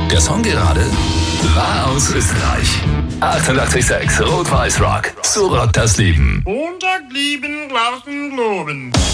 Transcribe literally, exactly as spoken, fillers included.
Der Song gerade war aus Österreich. achtundachtzig Komma sechs Rot-Weiß Rock. So rockt das Leben. Montag lieben, Glauben, Globen.